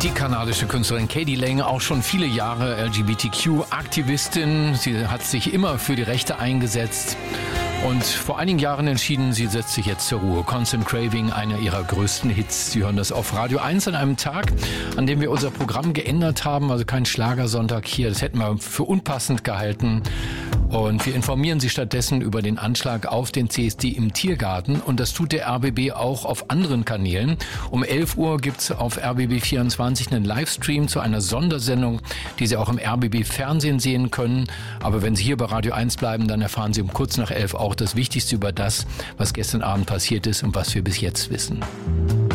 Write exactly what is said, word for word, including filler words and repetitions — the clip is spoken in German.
Die kanadische Künstlerin K.D. Lang, auch schon viele Jahre L G B T Q-Aktivistin. Sie hat sich immer für die Rechte eingesetzt und vor einigen Jahren entschieden, sie setzt sich jetzt zur Ruhe. Constant Craving, einer ihrer größten Hits. Sie hören das auf Radio eins an einem Tag, an dem wir unser Programm geändert haben. Also kein Schlagersonntag hier, das hätten wir für unpassend gehalten. Und wir informieren Sie stattdessen über den Anschlag auf den C S D im Tiergarten. Und das tut der R B B auch auf anderen Kanälen. Um elf Uhr gibt's auf R B B vierundzwanzig einen Livestream zu einer Sondersendung, die Sie auch im R B B Fernsehen sehen können. Aber wenn Sie hier bei Radio eins bleiben, dann erfahren Sie um kurz nach elf auch das Wichtigste über das, was gestern Abend passiert ist und was wir bis jetzt wissen.